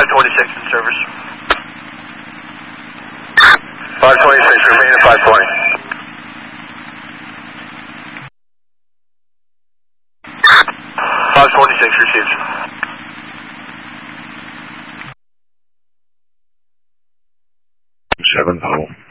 526 in service. 526, remain at 520. 526 received. Seven,